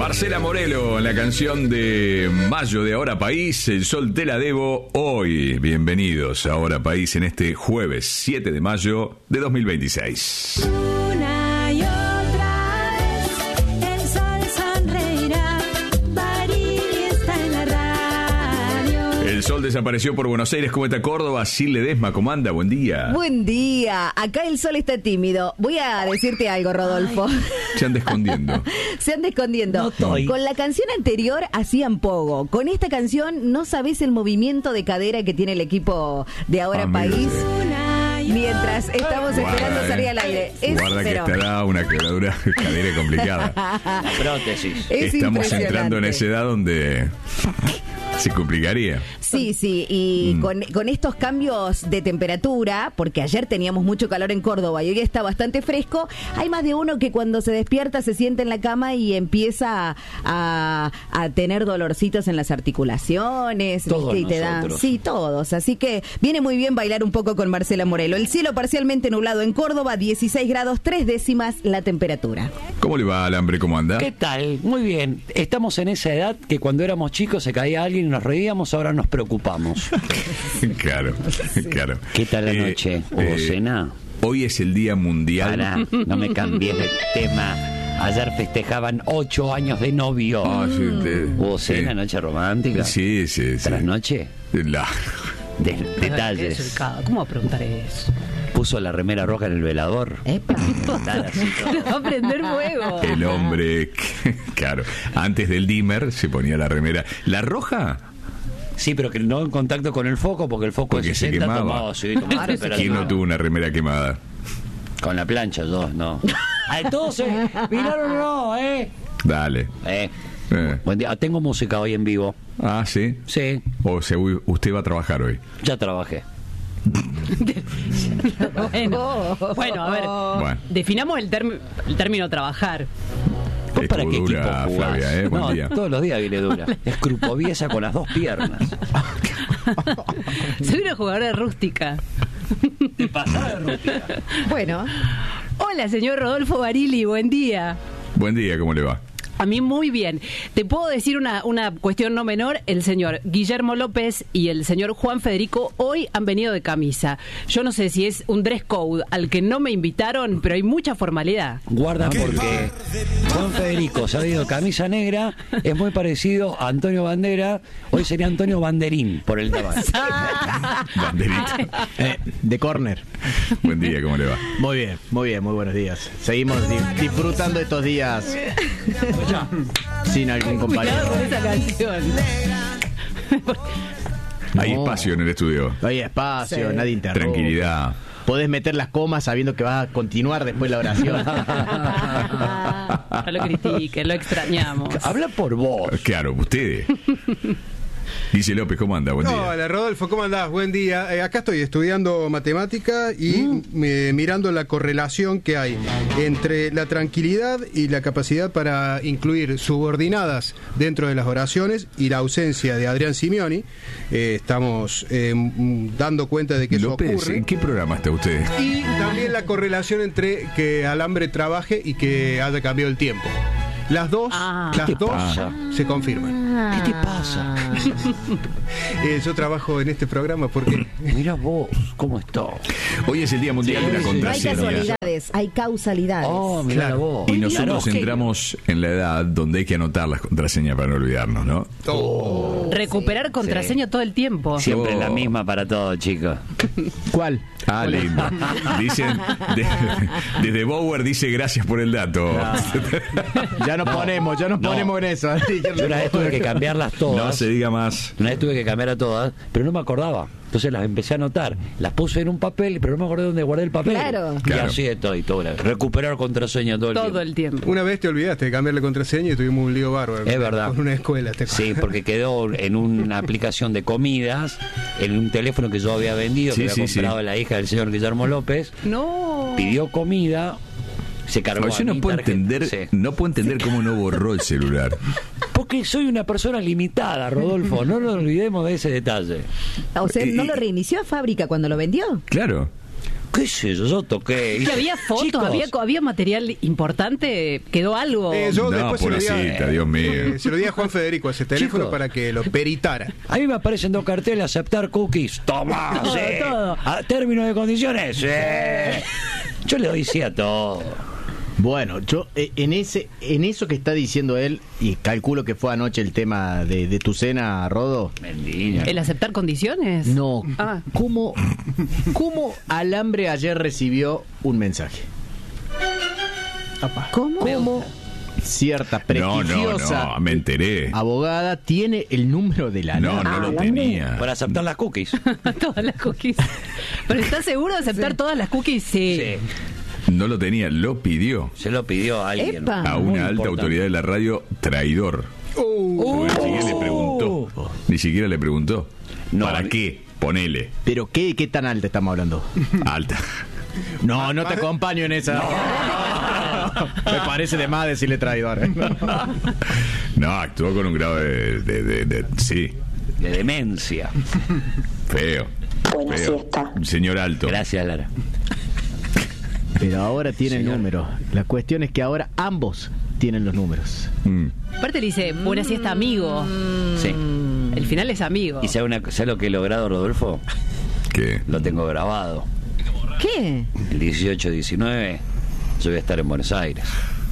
Marcela Morelo, en la canción de Mayo de Ahora País, El Sol te la debo hoy. Bienvenidos a Ahora País en este jueves 7 de mayo de 2026. Una y otra vez el sol sonreirá, Barili está en la radio. El sol desapareció por Buenos Aires. ¿Cómo está Córdoba? Sil Ledesma, ¿cómo anda? Buen día. Buen día. Acá el sol está tímido. Voy a decirte algo, Rodolfo. Se anda escondiendo. Se anda escondiendo. No estoy. Con la canción anterior hacían pogo. Con esta canción no sabés el movimiento de cadera que tiene el equipo de Ahora País. Mientras estamos esperando salir al aire. Guarda que estará una quebradura de cadera complicada. La prótesis. Es Estamos impresionante. entrando en esa edad donde se complicaría. Sí, y con estos cambios de temperatura, porque ayer teníamos mucho calor en Córdoba y hoy está bastante fresco, hay más de uno que cuando se despierta se siente en la cama y empieza a tener dolorcitos en las articulaciones. Todos ¿viste? Y te dan, nosotros. sí, todos. Así que viene muy bien bailar un poco con Marcela Morelo. El cielo parcialmente nublado en Córdoba, 16 grados 3 décimas la temperatura. ¿Cómo le va al hambre? ¿Cómo anda? ¿Qué tal? Muy bien. Estamos en esa edad que cuando éramos chicos se caía alguien y nos reíamos, ahora nos preocupamos. Claro. ¿Qué tal la noche? ¿Hubo cena? Hoy es el Día Mundial. Pará, no me cambies de tema. Ayer festejaban 8 años de novio. Ah, sí, ¿Hubo cena, sí. noche romántica? Sí. ¿Trasnoche? Detalles. Desubicado. ¿Cómo va a preguntar eso? Puso la remera roja en el velador. Epa. Tal, así todo. Va a prender fuego. El hombre, claro, antes del dimmer se ponía la remera. ¿La roja? Sí, pero que no en contacto con el foco, porque el foco Porque es se 60 quemaba. tomaba, sí, tomaba temperatura. ¿Quién no tuvo una remera quemada? Con la plancha, yo, no. Ay, todos se miraron o no, Dale. Buen día. Tengo música hoy en vivo. Ah, ¿sí? Sí, O sea, usted va a trabajar hoy. ya trabajé. Bueno, a ver, Bueno. definamos el término trabajar. ¿Vos para qué Dura, equipo jugás? Flavia, buen No, día. todos los días viene dura. Es Crupoviesa con las 2 piernas. Soy una jugadora rústica. Te pasaba de rústica. Bueno, Hola, señor Rodolfo Barili, buen día. Buen día, ¿cómo le va? A mí muy bien. Te puedo decir una cuestión no menor. El señor Guillermo López y el señor Juan Federico hoy han venido de camisa. Yo no sé si es un dress code al que no me invitaron, pero hay mucha formalidad. Guarda porque Juan Federico se ha ido camisa negra, es muy parecido a Antonio Bandera. Hoy sería Antonio Banderín por el tamaño. Banderita. De córner. Buen día, ¿cómo le va? Muy bien, muy buenos días. Seguimos disfrutando estos días sin algún compañero. Cuidado con esa canción. Hay No. espacio en el estudio. No hay espacio, Sí. nadie interrumpe. Tranquilidad. Podés meter las comas sabiendo que va a continuar después la oración. No lo critiquen, lo extrañamos. Habla por vos. Claro, ustedes. Dice López, ¿cómo anda? Buen día. Hola Rodolfo, ¿cómo andás? Buen día. Acá estoy estudiando matemática y mirando la correlación que hay entre la tranquilidad y la capacidad para incluir subordinadas dentro de las oraciones y la ausencia de Adrián Simeoni. Estamos dando cuenta de que eso López, ocurre. ¿en qué programa está usted? Y también la correlación entre que Alambre trabaje y que haya cambiado el tiempo. Las dos, ¿Qué te pasa? se confirman. ¿Qué te pasa? Yo trabajo en este programa porque Mira vos, ¿cómo estás? Hoy es el Día Mundial de la no hay Contraseña. casualidades, hay causalidades. Oh, mirá la voz. Y Claro, nosotros ok. entramos en la edad donde hay que anotar las contraseñas para no olvidarnos, ¿no? Recuperar contraseña todo el tiempo. Siempre Oh. la misma para todos, chicos. ¿Cuál? Ah, lindo. Dicen, desde Bower dice gracias por el dato. Ya nos ponemos en eso. Yo una vez tuve que cambiarlas todas. No se diga más. Una vez tuve que cambiar a todas, pero no me acordaba. Entonces las empecé a anotar. Las puse en un papel, pero no me acordé dónde guardé el papel. Claro. Y Claro. así de todo y todo. Recuperar contraseña todo el tiempo. Todo el tiempo. una vez te olvidaste de cambiarle contraseña y tuvimos un lío bárbaro. Es verdad. Con una escuela. ¿te acuerdas? Sí, porque quedó en una aplicación de comidas, en un teléfono que yo había vendido, Sí, que había sí, comprado sí. la hija del señor Guillermo López. No. Pidió comida, se cargó. Yo a no mi puedo tarjeta. entender, Sí. no puedo entender cómo no borró el celular. Porque soy una persona limitada, Rodolfo. No nos olvidemos de ese detalle. O sea, ¿no lo reinició a fábrica cuando lo vendió? Claro. ¿Qué sé yo? Yo toqué. ¿Y había fotos? Chicos, ¿Había material importante? ¿Quedó algo? Yo No, después se lo di pobrecita, Dios mío. se lo di a Juan Federico ese teléfono Chicos. para que lo peritara. A mí me aparecen 2 carteles: aceptar cookies. Toma, Todo, sí. todo. A términos de condiciones, sí. Yo le doy sí a todo. Bueno, yo en eso que está diciendo él, y calculo que fue anoche el tema de tu cena, Rodo. Mendiña. ¿El aceptar condiciones? No, Ah. ¿cómo Alambre ayer recibió un mensaje? ¿Cómo cierta prestigiosa No, me enteré. abogada tiene el número de la No, no lo tenía. Para aceptar las cookies. Todas las cookies. ¿Pero estás seguro de aceptar todas las cookies? Sí. No lo tenía, lo pidió Se lo pidió a alguien. Epa. a Muy una alta importante. autoridad de la radio traidor. Porque ni siquiera le preguntó. Ni siquiera le preguntó. No, ¿Para a mí- qué? Ponele. Pero ¿qué tan alta estamos hablando? Alta. No te acompaño en esa. Me parece de más decirle traidor. No, actuó con un grado de sí, De demencia. feo. Buena Feo. siesta. Señor Alto. Gracias, Lara. Pero ahora tiene el Señor. número. La cuestión es que ahora ambos tienen los números. Mm. Aparte le dice, buena siesta, amigo. Sí. El final es amigo. ¿Y sabe lo que he logrado, Rodolfo? ¿Qué? Lo tengo grabado. ¿Qué? El 18-19 yo voy a estar en Buenos Aires.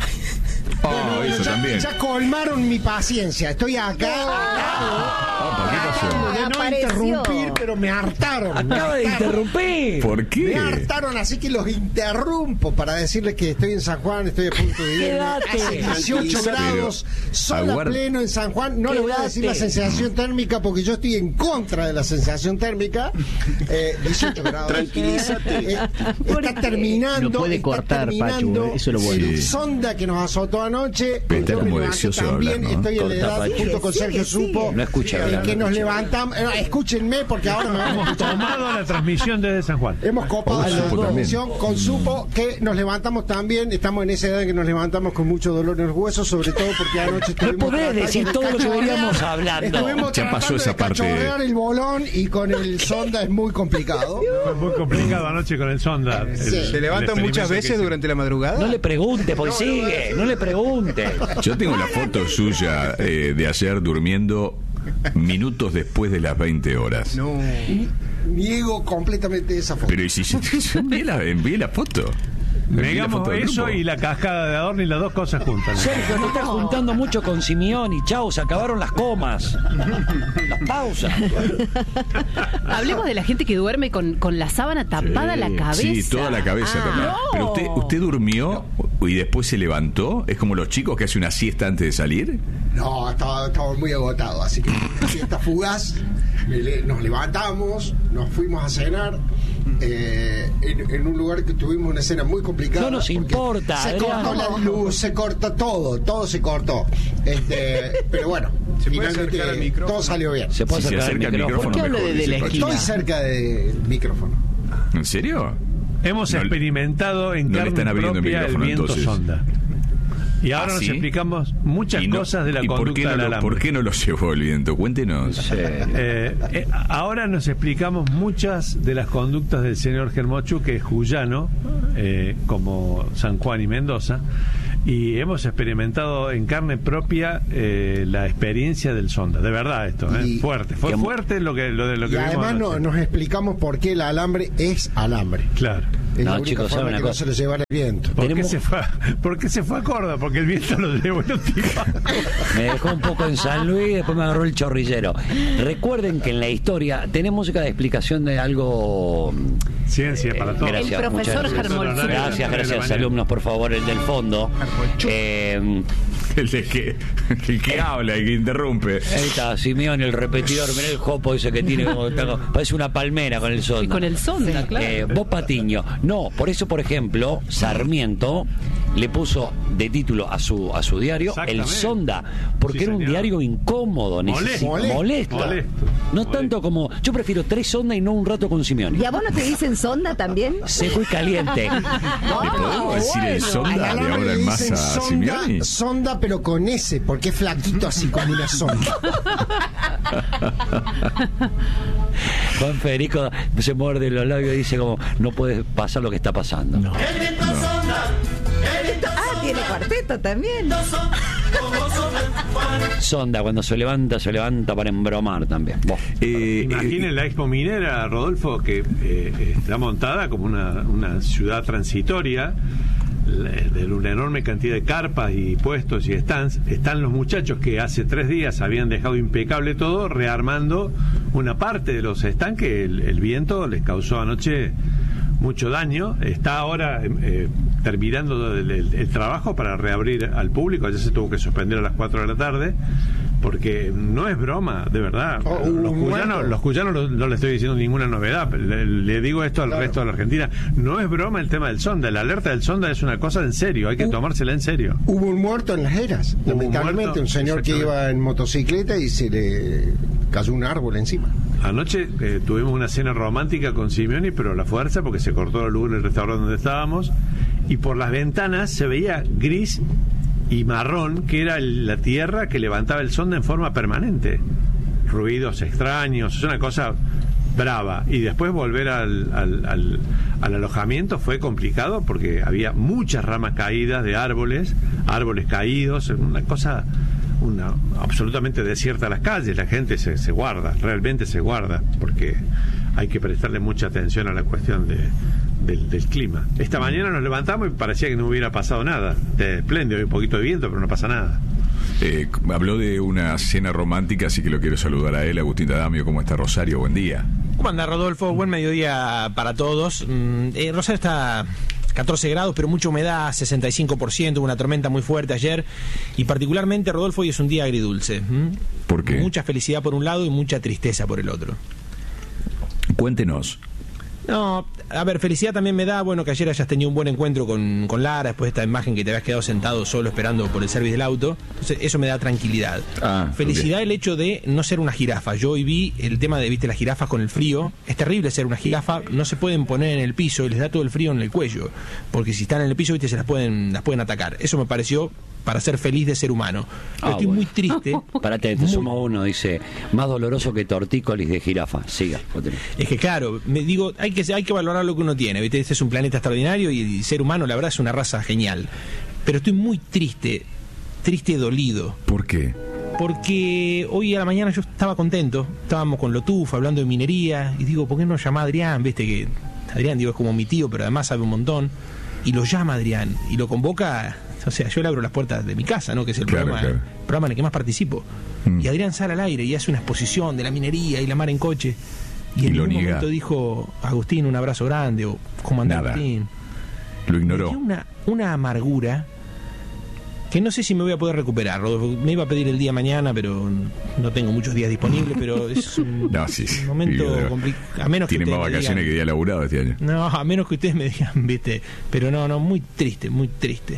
Oh, eso también. Ya colmaron mi paciencia. Estoy acá. Opa, ¿qué pasó? De no Apareció. interrumpir, pero me hartaron. Acaba de interrumpir. ¿Por Me qué? hartaron, así que los interrumpo para decirles que estoy en San Juan, estoy a punto de ir. Quédate. Hace 18 grados, sol a aguarda. pleno en San Juan. No le voy a decir la Quédate. sensación térmica porque yo estoy en contra de la sensación térmica. 18 grados. Tranquilízate. Está terminando. Lo puede está cortar, terminando Pachu, eso es lo bueno. el Sí. sonda que nos azotó anoche. Está Yo me como levanté deseoso de también, hablar, ¿no? estoy en la Corta, edad Pachu. junto con Sergio Supo. No escucha hablar, que no nos escucha. levantamos. Escúchenme porque ahora me vamos a Tomado la transmisión desde San Juan. Hemos copado Con la Supo también. transmisión con Supo, que nos levantamos también. Estamos en esa edad en que nos levantamos con mucho dolor en los huesos, sobre todo porque anoche No estuvimos podés tratando decir de todo lo que cachorrear. veníamos hablando. Estuvimos Ya pasó tratando esa de parte. cachorrear el bolón y con el sonda es muy complicado. Fue muy complicado anoche con el sonda. Sí. ¿Se levantan muchas veces durante la madrugada? No le pregunte, porque sigue. No le pregunte. Yo tengo la foto suya de ayer durmiendo minutos después de las 20 horas. No. Niego completamente esa foto. Pero ¿y si yo envié la foto? Envié la Negamos foto al eso grupo. y la cascada de Adorno y las dos cosas juntas. Sergio, te estás juntando mucho con Simeón y chau, se acabaron las comas. Las pausas. Hablemos de la gente que duerme con la sábana tapada la cabeza. Sí, toda la cabeza tapada. no. Pero usted durmió y después se levantó. ¿Es como los chicos que hacen una siesta antes de salir? No, estaba muy agotado, así que fiesta fugaz. Nos levantamos, nos fuimos a cenar en un lugar que tuvimos una escena muy complicada. No nos porque importa, Se Adrián. cortó la luz, se cortó todo se cortó. Pero bueno, ¿Se puede finalmente acercar al micrófono? todo salió bien. Se puede Si se acercar acerca el al micrófono. micrófono, ¿Por qué habla mejor, desde dice la Pachi. esquina? Estoy cerca del micrófono. ¿En serio? Hemos No- experimentado en no le carne están abriendo el propia el micrófono, viento entonces. sonda. Y ahora ¿Ah, nos sí? explicamos muchas Y no- cosas de la ¿y por qué conducta no del lo- alambre. ¿Por qué no lo llevó el viento? Cuéntenos. Ahora nos explicamos muchas de las conductas del señor Germochu, que es cuyano, como San Juan y Mendoza, y hemos experimentado en carne propia la experiencia del sonda. De verdad esto, Y- fuerte. Fue que- fuerte lo que Y vimos además anoche. nos explicamos por qué el alambre es alambre. Claro. Es No, la única chicos, forma ¿saben que una no cosa? se lo lleva el viento. ¿Por qué se fue a Córdoba? Porque el viento lo llevó el tío. Me dejó un poco en San Luis, después me agarró el chorrillero. Recuerden que en la historia tenemos música de explicación de algo. Ciencia para todos. Gracias, El profesor muchas gracias. Germol. Gracias, alumnos, por favor, el del fondo. El que habla y que interrumpe. Ahí está, Simeón, el repetidor. Mirá el jopo ese que tiene, parece una palmera con el sonda. Y con el sonda, claro. Vos Patiño. No, por eso, por ejemplo, Sarmiento le puso de título a su diario El Exactamente. Sonda, porque Sí, era un señor. diario incómodo, Molesto. molesto. Molesto. No tanto como. Yo prefiero 3 Sonda y no un rato con Simeón. ¿Y a vos no te dicen sonda también? Seco y caliente. ¿Le podemos decir el Al sonda de alambre ahora le en más dicen a Simeoni? sonda, pero con S, porque es flaquito así como una sonda. Juan Federico se muerde los labios y dice como, no puede pasar lo que está pasando. No. Tiene cuarteto también. Sonda, cuando se levanta para embromar también. Imaginen la Expo Minera, Rodolfo, que está montada como una ciudad transitoria, de una enorme cantidad de carpas y puestos y stands. Están los muchachos que hace 3 días habían dejado impecable todo, rearmando una parte de los stands que el viento les causó anoche mucho daño. Está ahora terminando el trabajo para reabrir al público. Ya se tuvo que suspender a las 4 de la tarde porque no es broma, de verdad. Los cuyanos no le estoy diciendo ninguna novedad, le digo esto al resto de la Argentina. No es broma el tema del sonda. La alerta del sonda es una cosa en serio, hay que tomársela en serio. Hubo un muerto en Las Heras, lamentablemente, un señor que iba en motocicleta y se le cayó un árbol encima. Anoche tuvimos una cena romántica con Simeoni, pero a la fuerza, porque se cortó la luz en el restaurante donde estábamos, y por las ventanas se veía gris y marrón, que era la tierra que levantaba el sonda en forma permanente. Ruidos extraños, es una cosa brava. Y después volver al alojamiento fue complicado porque había muchas ramas caídas de árboles caídos, una cosa absolutamente desierta las calles. La gente se guarda, realmente se guarda, porque hay que prestarle mucha atención a la cuestión del clima. Esta mañana nos levantamos y parecía que no hubiera pasado nada. Espléndido, hay un poquito de viento, pero no pasa nada. Habló de una cena romántica, así que lo quiero saludar a él. Agustín Tadamio, ¿cómo está Rosario? Buen día. ¿Cómo anda, Rodolfo? Buen mediodía para todos. Rosario está 14 grados, pero mucha humedad, 65%, una tormenta muy fuerte ayer, y particularmente, Rodolfo, hoy es un día agridulce. ¿Por qué? Mucha felicidad por un lado y mucha tristeza por el otro. Cuéntenos. No, a ver, felicidad también me da, bueno, que ayer hayas tenido un buen encuentro con Lara, después de esta imagen que te habías quedado sentado solo esperando por el service del auto. Entonces, eso me da tranquilidad. Felicidad okay. El hecho de no ser una jirafa. Yo hoy vi el tema de, viste, las jirafas con el frío. Es terrible ser una jirafa, no se pueden poner en el piso y les da todo el frío en el cuello, porque si están en el piso, viste, se las pueden atacar. Eso me pareció para ser feliz de ser humano. Estoy muy triste. Parate, te sumo uno, dice, más doloroso que tortícolis de jirafa. Siga. Es que claro, me digo, hay que valorar lo que uno tiene, ¿viste? Este es un planeta extraordinario y ser humano, la verdad, es una raza genial. Pero estoy muy triste y dolido. ¿Por qué? Porque hoy a la mañana yo estaba contento, estábamos con Lotuf hablando de minería, y digo, ¿por qué no llama a Adrián? Viste que Adrián, digo, es como mi tío, pero además sabe un montón. Y lo llama Adrián y lo convoca. O sea, yo le abro las puertas de mi casa, ¿no? Que es el programa en el que más participo. Y Adrián sale al aire y hace una exposición de la minería y la mar en coche. Y en ningún momento dijo, Agustín, un abrazo grande, o ¿cómo andás, Agustín? Lo ignoró. Me dio una amargura que no sé si me voy a poder recuperar, Rodolfo. Me iba a pedir el día mañana, pero no tengo muchos días disponibles, pero es un momento complicado. A menos que tiene más vacaciones que día laburado este año. No, a menos que ustedes me digan, viste. Pero no, muy triste, muy triste.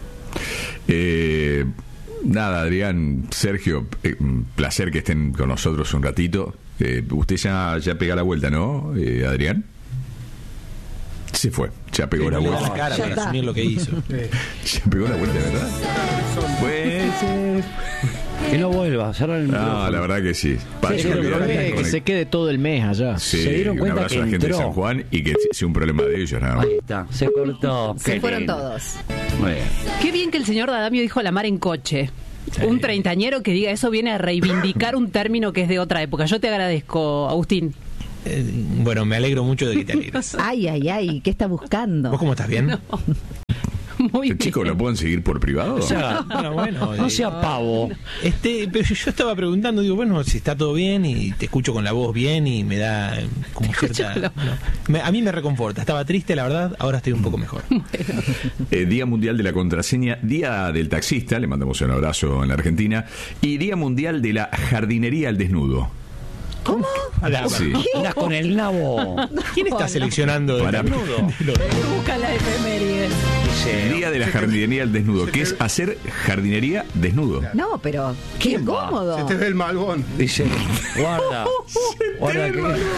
Nada, Adrián, Sergio, placer que estén con nosotros un ratito. Usted ya pega la vuelta, ¿no, Adrián? Se fue, ya pegó la vuelta. La cara para asumir lo que hizo. Ya pegó la vuelta, ¿verdad? Pues que no vuelva, cerrar el micrófono. No, la verdad que sí. Que se quede todo el mes allá. Sí, se dieron cuenta un abrazo a la gente de San Juan y que sea un problema de ellos, nada más. Ahí está, se cortó. Se fueron todos. Muy bien. Qué bien que el señor Dadamio dijo la mar en coche. Sí. Un treintañero que diga eso viene a reivindicar un término que es de otra época. Yo te agradezco, Agustín. Bueno, me alegro mucho de que te alegres. Ay, ¿qué está buscando? ¿Vos cómo estás? ¿Bien? No. Muy bien. Chicos, ¿lo pueden seguir por privado? O sea, bueno, no sea pavo. Pero yo estaba preguntando, digo, bueno, si está todo bien y te escucho con la voz bien y me da como cierta... a mí me reconforta. Estaba triste, la verdad, ahora estoy un poco mejor. Bueno. Día Mundial de la Contraseña, Día del Taxista, le mandamos un abrazo en la Argentina, y Día Mundial de la Jardinería al Desnudo. ¿Cómo? Sí. Andas con el nabo. ¿Quién está seleccionando para el desnudo? Busca la efeméride. Día de la jardinería al desnudo, que es hacer jardinería desnudo. No, pero qué incómodo. Se te ve el malbón. Dice, guarda que...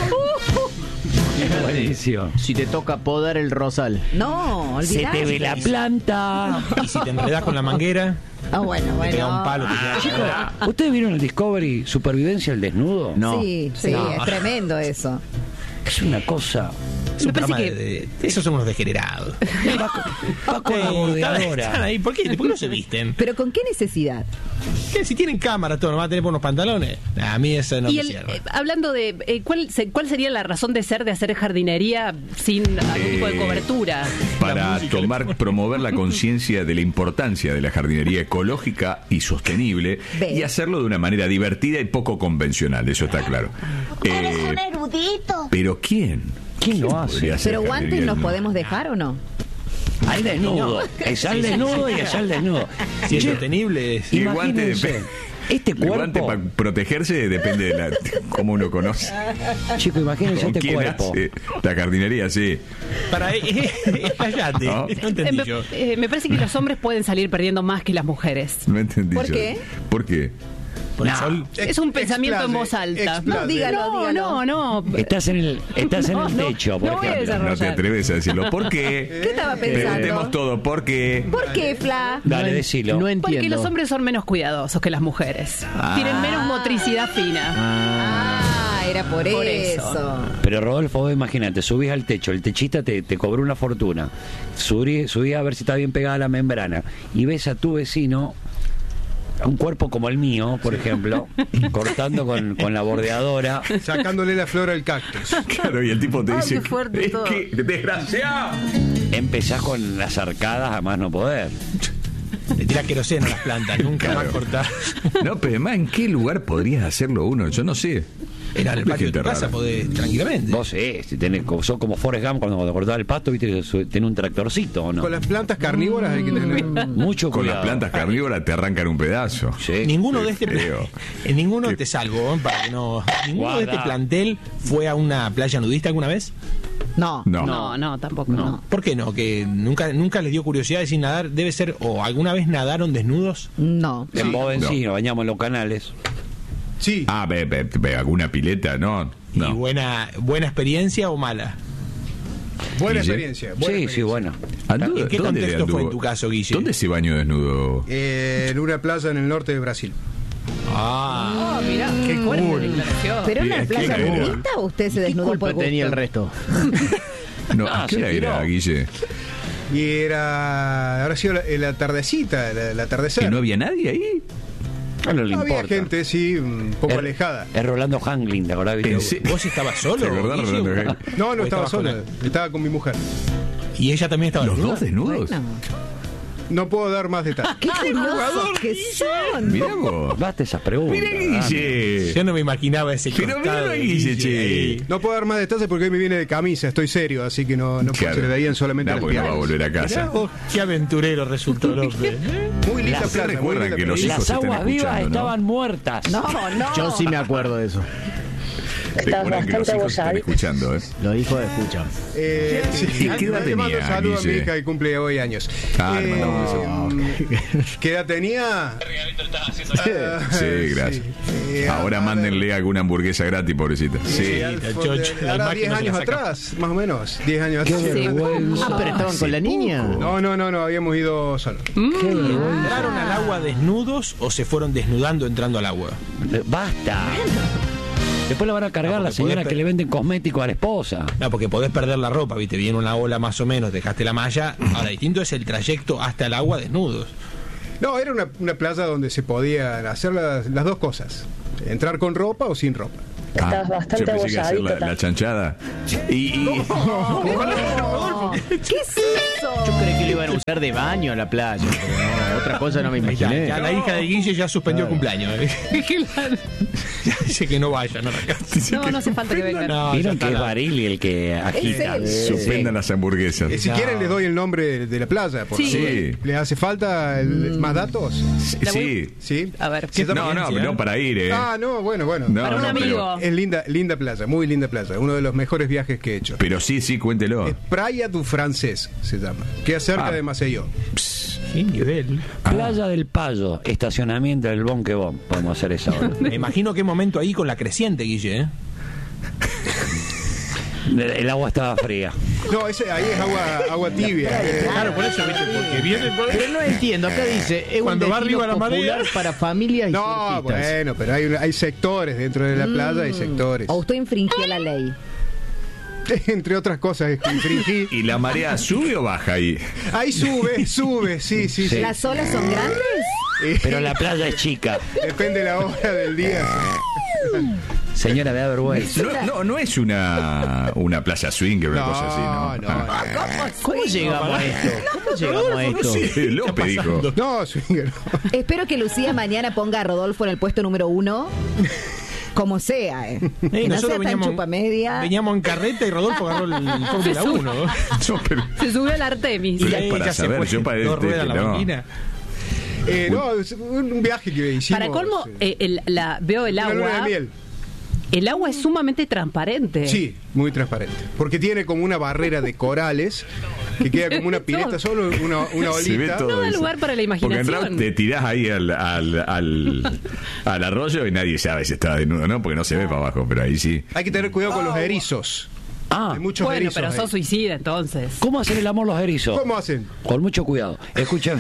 Buenísimo. Si te toca podar el rosal. No, se olvidate. te ve la planta. Y si te enredás con la manguera. Ah, bueno, Te pega bueno. un palo. Chicos, ¿ustedes vieron el Discovery Supervivencia al Desnudo? No. Sí, sí, No. es tremendo eso. Es una cosa... Es un Me parece programa esos son unos degenerados. Va con la bordeadora. Están ahí. ¿Por qué no se visten? ¿Pero con qué necesidad? ¿Qué? Si tienen cámara, todo, ¿no van a tener buenos pantalones? A mí eso no Y me el, cierra. hablando de ¿cuál sería la razón de ser de hacer jardinería sin algún tipo de cobertura? Para promover la conciencia de la importancia de la jardinería ecológica y sostenible Ve. y hacerlo de una manera divertida y poco convencional, eso está claro. Eres un erudito. Pero ¿quién? ¿Quién lo hace? podría hacer ¿Pero guantes jardinería nos desnuda? podemos dejar o no? Al desnudo. Es al desnudo y allá al desnudo. Si es Che, sostenible, Y el guante imagínense, depende. este El guante cuerpo... para protegerse depende de cómo uno conoce. Chicos, imagínense ¿Con este quién cuerpo. hace la jardinería? Sí. para explayate. ¿No? No entendí yo. Me parece que los hombres pueden salir perdiendo más que las mujeres. No entendí ¿Por yo. qué? ¿Por qué? Por el sol. Es un pensamiento en voz alta. No, dígalo, No, dígalo. no. Estás en el techo, por no voy a ejemplo. desarrollar. No te atreves a decirlo. ¿Por qué? ¿Qué estaba pensando? Preguntemos todo. ¿Por qué? ¿Por qué, Fla? Dale, decilo. No entiendo. Porque los hombres son menos cuidadosos que las mujeres. Tienen menos motricidad fina. Ah, era por Por eso. eso. Pero Rodolfo, vos imagínate, subís al techo, el techista te cobró una fortuna. Subí a ver si está bien pegada la membrana y ves a tu vecino, un cuerpo como el mío, por ejemplo, cortando con la bordeadora. Sacándole la flor al cactus. Claro, y el tipo te Ay, dice: qué fuerte es todo. que, desgraciado. Empezás con las arcadas a más no poder. Le tira queroseno a las plantas, nunca va a Claro. cortar. No, pero además, ¿en qué lugar podrías hacerlo uno? Yo no sé. Era en el Hay patio de tu gente casa, rara. podés tranquilamente. Vos si tenés, sos como Forrest Gump cuando cortaba el pasto, viste que tenés un tractorcito, ¿o no? Con las plantas carnívoras hay que tener. Mucho Con cuidado. las plantas carnívoras te arrancan un pedazo. Sí. Ninguno Qué de este feo. en ninguno Qué- te salvo, para que no. Ninguno de Guarda. este plantel fue a una playa nudista alguna vez. No. No. No, tampoco. No. ¿Por qué no? Que nunca les dio curiosidad de sin nadar. Debe ser, o alguna vez nadaron desnudos. No. En Bovencí, no. nos bañamos en los canales. Sí. Ah, ve, alguna pileta, no. ¿Y No. buena experiencia o mala? Buena Guille. experiencia. Sí, buena sí, experiencia. bueno. Anduvo- ¿En qué ¿dónde contexto anduvo? fue en tu caso, Guille? ¿Dónde se bañó desnudo? En una playa en el norte de Brasil. Ah, Oh, mirá, qué fuerte declaración. ¿Pero en Bien, una playa ¿qué era? nudista o usted se ¿Qué desnudó culpa por gusto? tenía el resto? No, Ah, ¿a qué se hora era, tiró. Guille? Y habrá sido la tardecita, el atardecer. ¿Que no había nadie ahí? No le Había importa. gente, sí, un poco Es- alejada. Es Rolando Hanglin, ¿te acordás? viste? ¿En serio? ¿vos estabas solo? ¿Te acordás, Guille? Rolando? No, ¿O no estaba estabas con solo, él? estaba con mi mujer. ¿Y ella también estaba ¿Los desnuda? dos desnudos? Bueno. No puedo dar más detalles. ¡Qué curiosos que son! Mirá vos. Basta esas preguntas. Mirá, ¿verdad? Guille. Yo no me imaginaba ese Pero costado mirá, de Guille, che. ahí. No puedo dar más detalles porque hoy me viene de camisa, estoy serio, así que no puedo, Claro. se le veían solamente No, las porque no va a piernas. volver a Mirá casa. vos, qué aventurero resultó López. Muy linda Las- playa, muy recuerdan linda que los playa. hijos Las están aguas vivas escuchando, ¿no? estaban muertas. No, no. Yo sí me acuerdo de eso. Recuerdan que los hijos están escuchando, ¿eh? Los hijos escuchan. ¿Y qué edad le mando tenía, un saludo a mi Guille? hija que cumple hoy años. Ah, le mandamos un ¿Qué edad tenía? Sí, gracias. Ahora mándenle alguna hamburguesa gratis, pobrecita. Sí. Ahora 10 años atrás, más o menos. 10 años Qué atrás. vergüenza. Ah, pero estaban con la niña. No, habíamos ido solos. Qué vergüenza. ¿Entraron al agua desnudos o se fueron desnudando entrando al agua? Basta. Después la van a cargar No, la porque señora podés que le venden cosméticos a la esposa. No, porque podés perder la ropa, viste, viene una ola más o menos, dejaste la malla. Ahora, distinto es el trayecto hasta el agua desnudos. No, era una playa donde se podían hacer las dos cosas. Entrar con ropa o sin ropa. Estabas bastante yo pensé que hacer la chanchada. Y ¿Qué es eso? Yo creí que lo iban a usar de baño a la playa, pero no, otra cosa no me imaginé. Ya la hija de Guille ya suspendió el cumpleaños. Ya dice que no vaya, no la casa. No hace falta que vengan. No, ya Vieron está que es la- Barili el que agita. él. suspendan las hamburguesas. Si quieren les doy el nombre de la playa. Por Sí. favor. Sí. ¿Les hace falta más datos? Sí. Sí. A ver, Se llama- No, pero no para ir, ¿eh? Ah, no, bueno. No, para un no, amigo. Es linda playa, muy linda playa. Uno de los mejores viajes que he hecho. Pero sí, cuéntelo. Es Praia du Francés se llama. Queda cerca Ah. de Maceió. Qué nivel. Playa del Payo, estacionamiento del Bonquebón. Podemos hacer esa hora. Me imagino qué momento ahí con la creciente, Guille, ¿eh? El agua estaba fría. No, ahí es agua tibia. Claro, por eso, ¿viste? Porque viene. Pero no entiendo, acá dice, es Cuando un va destino arriba la popular marea. para familias y No, surfistas. bueno, pero hay sectores dentro de la playa, hay sectores. O usted infringió la ley. Entre otras cosas es que infringí. ¿Y la marea sube o baja ahí? Ahí sube, sí. ¿Las olas son grandes? Pero la playa es chica. Depende de la hora del día. Señora, me da vergüenza. No es una playa swinger o una cosa así, ¿no? Ah. ¿Cómo llegamos a esto? ¿Cómo llegamos a esto? Sí, López dijo. No, swinger. Espero que Lucía mañana ponga a Rodolfo en el puesto número 1. Como sea, Que no sea tan chupamedia. Veníamos en carreta y Rodolfo agarró el Fórmula 1. No, pero Se subió al Artemis. es para saber, yo para dos ruedas la no. máquina. No, es un viaje que hicimos. Para colmo, veo el una luna de agua. miel. El agua es sumamente transparente. Sí, muy transparente. Porque tiene como una barrera de corales que queda como una pileta, solo una Se ve olita. todo No da eso. lugar para la Porque en imaginación. realidad te tirás ahí al arroyo y nadie sabe si está desnudo, ¿no? Porque no se ve para abajo, pero ahí sí. Hay que tener cuidado con los erizos. Hay muchos Bueno, erizos pero ahí. sos suicida entonces. ¿Cómo hacen el amor los erizos? ¿Cómo hacen? Con mucho cuidado. Escúchame.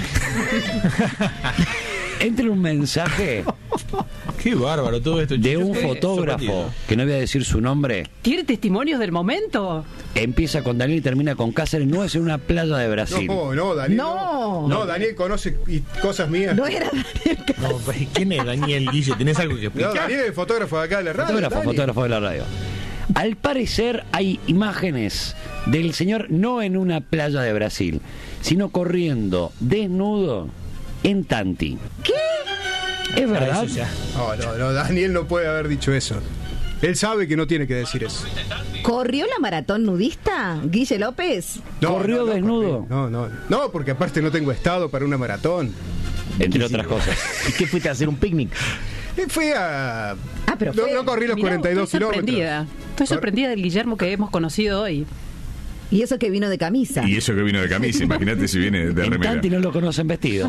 Entra un mensaje Qué bárbaro todo esto. de Yo un estoy fotógrafo, sorprendido. que no voy a decir su nombre. ¿Tiene testimonios del momento? Empieza con Daniel y termina con Cáceres. No es en una playa de Brasil. No, Daniel. No. No, Daniel conoce cosas mías. No era Daniel. No, pues, ¿quién es Daniel Guille? ¿Tenés algo que No, explicar? Daniel es el fotógrafo de acá de la radio. Fotógrafo de la radio. Al parecer hay imágenes del señor no en una playa de Brasil, sino corriendo desnudo en Tanti. ¿Qué? ¿Es verdad? Eso ya. No, Daniel no puede haber dicho eso. Él sabe que no tiene que decir eso. ¿Corrió la maratón nudista, Guille López? ¿Corrió desnudo? No, porque aparte no tengo estado para una maratón. Entre otras cosas. ¿Y qué fuiste a hacer un picnic? Fui a... pero no, fue- no corrí los Mirá, 42 estoy sorprendida. kilómetros. Estoy sorprendida del Guillermo que hemos conocido hoy. Y eso que vino de camisa. Y eso que vino de camisa, imagínate si viene de En remera. Tanti no lo conocen vestido.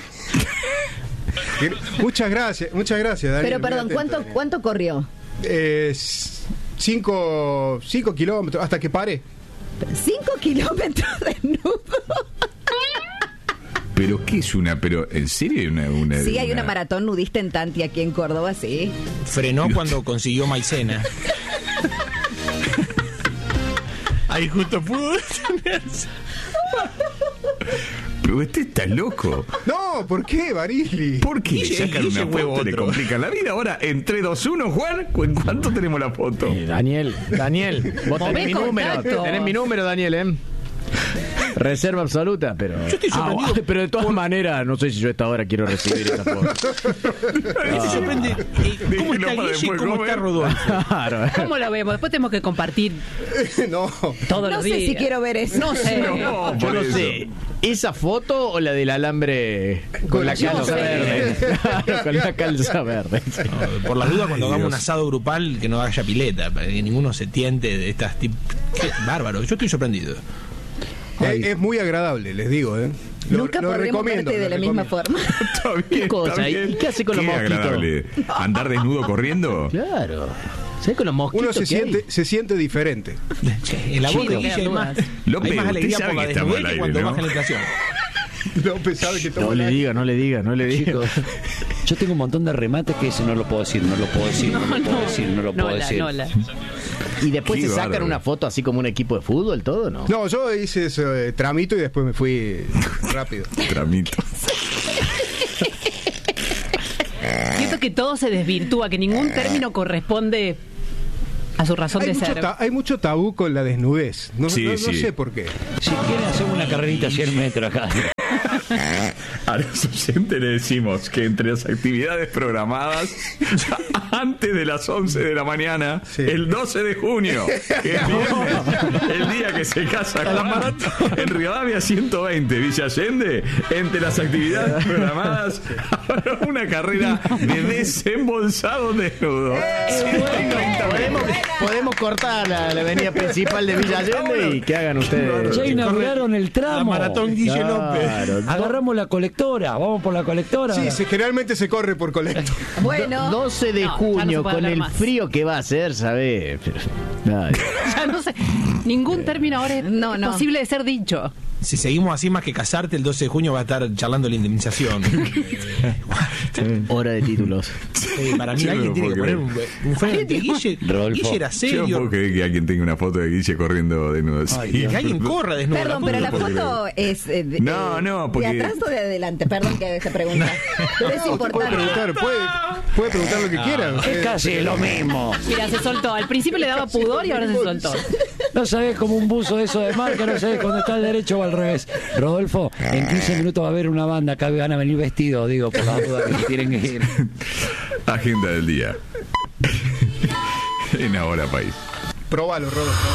Muchas gracias, Daniel. Pero perdón, muy atento. ¿cuánto corrió? 5 kilómetros, hasta que pare. 5 kilómetros desnudo. ¿Pero qué es una? ¿Pero en serio hay una Sí, hay una maratón nudista en Tanti aquí en Córdoba, sí. Frenó cuando consiguió maicena. Ahí justo pudo detenerse. Pero este está loco. No, ¿por qué, Barili? ¿Por qué le Guille, sacan Guille una fue foto y le otro. complican la vida? Ahora, en 3, 2, 1, Juan, ¿en cuánto tenemos la foto? Daniel, vos Movés tenés mi número. contacto. Tenés mi número, Daniel, Reserva absoluta, pero. Yo estoy sorprendido. Pero de todas maneras, no sé si yo a esta hora quiero recibir esa foto. Me sorprende. ¿Cómo está Déjelo para Guille y después cómo comer. está Rodolfo? Claro. ¿Cómo lo vemos? Después tenemos que compartir No. todos No los sé días. si quiero ver eso. No sé. No, Yo por no eso. sé. ¿Esa foto o la del alambre con la Yo calza sé. verde? Con la calza verde. No, por la duda, cuando Ay, hagamos un Dios. asado grupal, que no haya pileta, para que ninguno se tiente de estas tip. Qué bárbaro, yo estoy sorprendido. Es muy agradable, les digo, Nunca lo podremos recomiendo, verte de lo la misma recomiendo. forma. Está bien, ¿Qué cosa? está bien. ¿Y qué hace con los mosquitos? agradable. ¿Andar desnudo corriendo? Claro. ¿Sabes con los Uno mosquitos se siente diferente. En la voz de no Guille quedan hay más, dudas. López, hay más usted alegría sabe por la que estamos desnudez al que aire, cuando ¿no? baja la inflación. López sabe que No estamos le al aire. diga, no le diga, no le diga. Chicos, yo tengo un montón de remates que ese no lo puedo decir, no lo puedo decir, no lo puedo decir, no lo puedo decir. ¿Y después Qué se sacan bárbaro. una foto así como un equipo de fútbol, todo, no? No, yo hice eso, tramito y después me fui rápido. Tramito. Siento que todo se desvirtúa, que ningún término corresponde a su razón de ser. Hay mucho tabú con la desnudez. No, Sí, no sí. sé por qué. Si quieren hacer una carrerita 100 metros acá. A los oyentes le decimos que entre las actividades programadas antes de las 11 de la mañana, Sí. el 12 de junio, que es viernes, el día que se casa Juan, en Rivadavia 120, Villa Allende, entre las actividades programadas habrá una carrera de desembolsado desnudo. Podemos cortar la avenida principal de Villa Allende y que hagan ustedes. Ya inauguraron el tramo. La maratón Guille López. Agarramos la colectora, vamos por la colectora. Sí, generalmente se corre por colecto. Bueno, 12 de No, ya no junio, se puede con hablar el más. frío que va a hacer, ¿sabes? Ya no sé. Ningún término ahora es posible de ser dicho. Si seguimos así, más que casarte, el 12 de junio va a estar charlando la indemnización. Hora de títulos. Para mí alguien tiene que poner un freno de Guille. Guille era serio. Yo no puedo creer que alguien tenga una foto de Guille corriendo desnudo. Que alguien corra desnudo. Perdón, pero la foto es porque... ¿de atrás o de adelante? Perdón que se pregunta. Pero es importante. Puede preguntar lo que quiera. Es casi lo mismo. Mira, se soltó. Al principio le daba pudor y ahora se soltó. No sabés como un buzo de eso de marca, no sabés cuando está al derecho o al revés. Rodolfo, en 15 minutos va a haber una banda, acá van a venir vestidos, digo, por la duda que tienen que ir. Agenda del día. En Ahora País. Probalo, Rodolfo.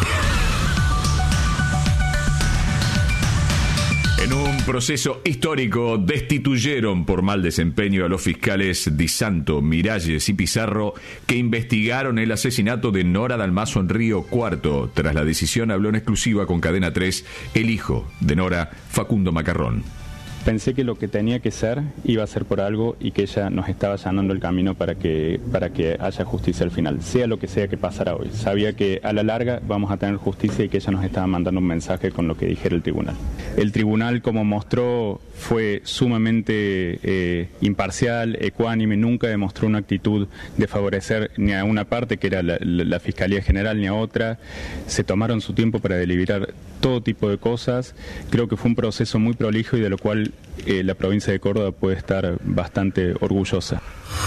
En un proceso histórico destituyeron por mal desempeño a los fiscales Di Santo, Miralles y Pizarro que investigaron el asesinato de Nora Dalmazo en Río Cuarto. Tras la decisión habló en exclusiva con Cadena 3 el hijo de Nora, Facundo Macarrón. Pensé que lo que tenía que ser iba a ser por algo y que ella nos estaba allanando el camino para que haya justicia al final, sea lo que sea que pasara hoy. Sabía que a la larga vamos a tener justicia y que ella nos estaba mandando un mensaje con lo que dijera el tribunal. El tribunal, como mostró, fue sumamente imparcial, ecuánime, nunca demostró una actitud de favorecer ni a una parte, que era la Fiscalía General, ni a otra. Se tomaron su tiempo para deliberar todo tipo de cosas. Creo que fue un proceso muy prolijo y de lo cual la provincia de Córdoba puede estar bastante orgullosa.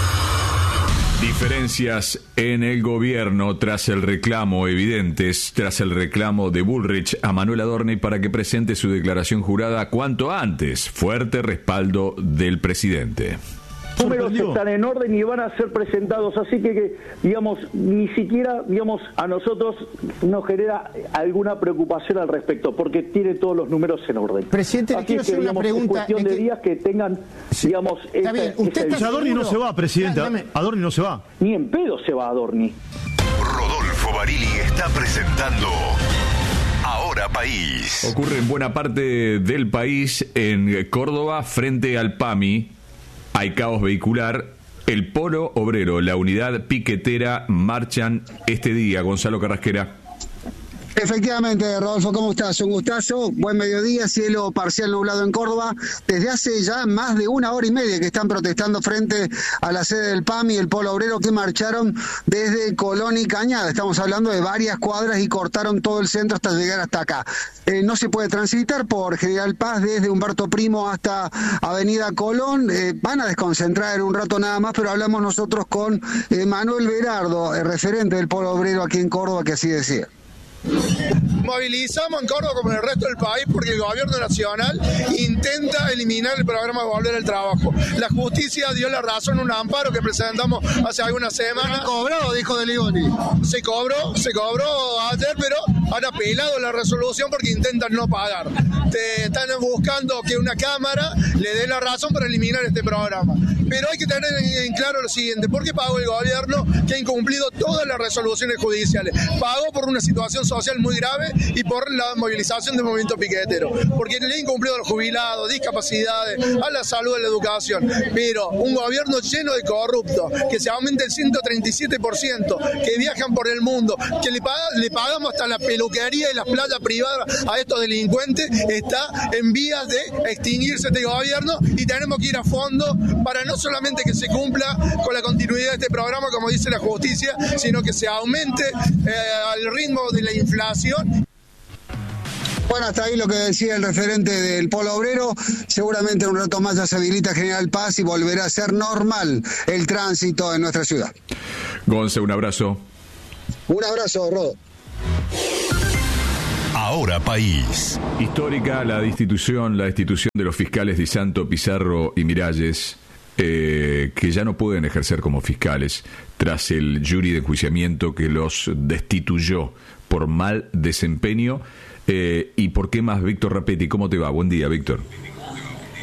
Diferencias en el gobierno tras el reclamo de Bullrich a Manuel Adorni para que presente su declaración jurada cuanto antes. Fuerte respaldo del presidente. Números están en orden y van a ser presentados, así que digamos, ni siquiera, digamos, a nosotros nos genera alguna preocupación al respecto, porque tiene todos los números en orden. Presidente, le quiero hacer una pregunta. Es cuestión de días que tengan, digamos... Está bien, usted está Adorni no se va, presidente. Adorni no se va. Ni en pedo se va Adorni. Rodolfo Barili está presentando Ahora País. Ocurre en buena parte del país, en Córdoba, frente al PAMI. Hay caos vehicular. El Polo Obrero, la unidad piquetera, marchan este día. Gonzalo Carrasquera. Efectivamente, Rodolfo, ¿cómo estás? Un gustazo, buen mediodía, cielo parcial nublado en Córdoba. Desde hace ya más de 1 hora y media que están protestando frente a la sede del PAMI, el Polo Obrero, que marcharon desde Colón y Cañada. Estamos hablando de varias cuadras y cortaron todo el centro hasta llegar hasta acá. No se puede transitar por General Paz desde Humberto Primo hasta Avenida Colón. Van a desconcentrar en un rato nada más, pero hablamos nosotros con Manuel Berardo, el referente del Polo Obrero aquí en Córdoba, que así decía. Movilizamos en Córdoba como en el resto del país porque el gobierno nacional intenta eliminar el programa de Volver al Trabajo. La justicia dio la razón en un amparo que presentamos hace algunas semanas. ¿Se cobró, dijo De Ligoni? Se cobró ayer, pero han apelado la resolución porque intentan no pagar. Están buscando que una cámara le dé la razón para eliminar este programa. Pero hay que tener en claro lo siguiente: ¿por qué pagó el gobierno que ha incumplido todas las resoluciones judiciales? Pagó por una situación social muy grave y por la movilización del movimiento piquetero, porque le ha incumplido a los jubilados, discapacidades, a la salud, a la educación. Pero un gobierno lleno de corruptos, que se aumente el 137%, que viajan por el mundo, que le pagamos hasta la peluquería y las playas privadas a estos delincuentes, está en vías de extinguirse este gobierno y tenemos que ir a fondo para no solamente que se cumpla con la continuidad de este programa, como dice la justicia, sino que se aumente al ritmo de la inflación. Bueno, hasta ahí lo que decía el referente del Polo Obrero. Seguramente en un rato más ya se habilita General Paz y volverá a ser normal el tránsito en nuestra ciudad. Gonza, un abrazo. Un abrazo, Rodo. Ahora País. Histórica la destitución de los fiscales Di Santo, Pizarro y Miralles, que ya no pueden ejercer como fiscales tras el jury de enjuiciamiento que los destituyó por mal desempeño. ¿Y por qué más? Víctor Rapetti, ¿cómo te va? Buen día, Víctor.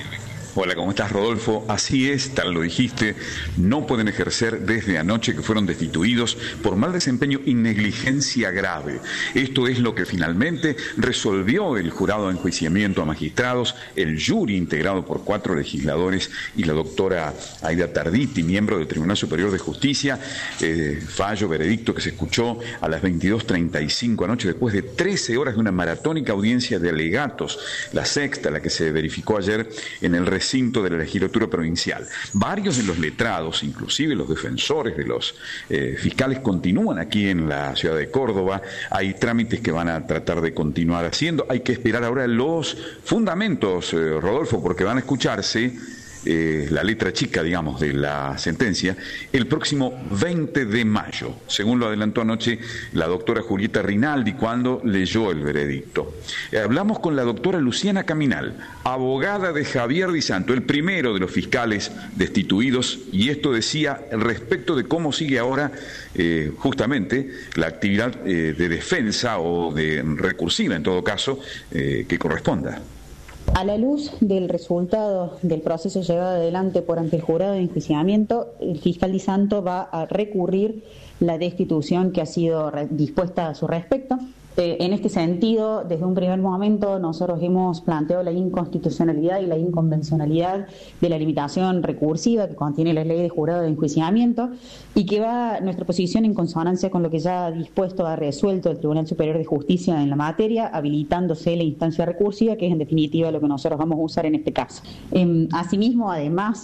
Hola, ¿cómo estás, Rodolfo? Así es, tal lo dijiste, no pueden ejercer desde anoche que fueron destituidos por mal desempeño y negligencia grave. Esto es lo que finalmente resolvió el jurado de enjuiciamiento a magistrados, el jury integrado por 4 legisladores y la doctora Aida Tarditi, miembro del Tribunal Superior de Justicia. Fallo, veredicto que se escuchó a las 22:35 anoche después de 13 horas de una maratónica audiencia de alegatos, la sexta, la que se verificó ayer en el recinto de la legislatura provincial. Varios de los letrados, inclusive los defensores de los fiscales, continúan aquí en la ciudad de Córdoba. Hay trámites que van a tratar de continuar haciendo. Hay que esperar ahora los fundamentos, Rodolfo, porque van a escucharse la letra chica, digamos, de la sentencia el próximo 20 de mayo, según lo adelantó anoche la doctora Julieta Rinaldi cuando leyó el veredicto. Hablamos con la doctora Luciana Caminal, abogada de Javier Di Santo, el primero de los fiscales destituidos, y esto decía respecto de cómo sigue ahora justamente la actividad de defensa o de recursiva, en todo caso, que corresponda. A la luz del resultado del proceso llevado adelante por ante el jurado de enjuiciamiento, el fiscal Di Santo va a recurrir la destitución que ha sido dispuesta a su respecto. En este sentido, desde un primer momento, nosotros hemos planteado la inconstitucionalidad y la inconvencionalidad de la limitación recursiva que contiene la ley de jurado de enjuiciamiento y que va nuestra posición en consonancia con lo que ya ha dispuesto, ha resuelto el Tribunal Superior de Justicia en la materia, habilitándose la instancia recursiva, que es en definitiva lo que nosotros vamos a usar en este caso. Asimismo, además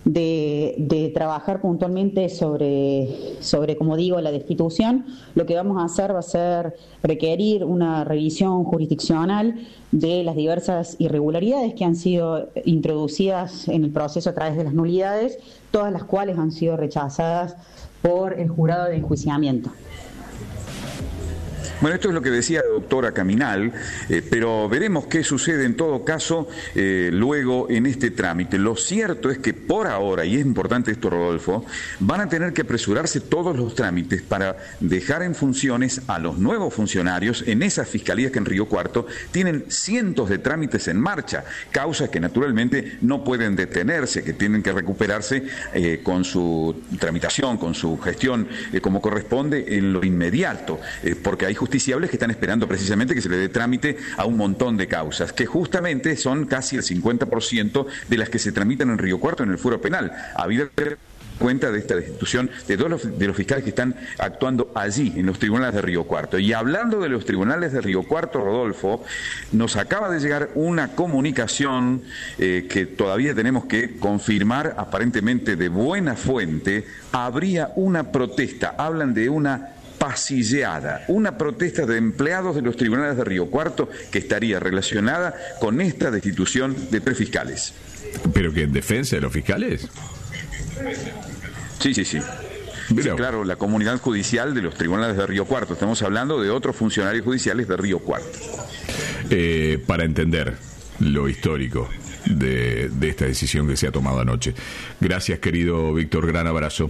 de trabajar puntualmente sobre, como digo, la destitución, lo que vamos a hacer va a ser requerir una revisión jurisdiccional de las diversas irregularidades que han sido introducidas en el proceso a través de las nulidades, todas las cuales han sido rechazadas por el jurado de enjuiciamiento. Bueno, esto es lo que decía la doctora Caminal, pero veremos qué sucede en todo caso luego en este trámite. Lo cierto es que por ahora, y es importante esto, Rodolfo, van a tener que apresurarse todos los trámites para dejar en funciones a los nuevos funcionarios en esas fiscalías que en Río Cuarto tienen cientos de trámites en marcha, causas que naturalmente no pueden detenerse, que tienen que recuperarse con su tramitación, con su gestión como corresponde en lo inmediato, porque hay justiciables que están esperando precisamente que se le dé trámite a un montón de causas, que justamente son casi el 50% de las que se tramitan en Río Cuarto en el fuero penal. Habida cuenta de esta destitución de todos los fiscales que están actuando allí, en los tribunales de Río Cuarto. Y hablando de los tribunales de Río Cuarto, Rodolfo, nos acaba de llegar una comunicación que todavía tenemos que confirmar, aparentemente de buena fuente. Habría una protesta, hablan de una pasilleada, una protesta de empleados de los tribunales de Río Cuarto que estaría relacionada con esta destitución de 3 fiscales. ¿Pero que en defensa de los fiscales? Sí. Sí, claro, la comunidad judicial de los tribunales de Río Cuarto. Estamos hablando de otros funcionarios judiciales de Río Cuarto. Para entender lo histórico de esta decisión que se ha tomado anoche. Gracias, querido Víctor, gran abrazo.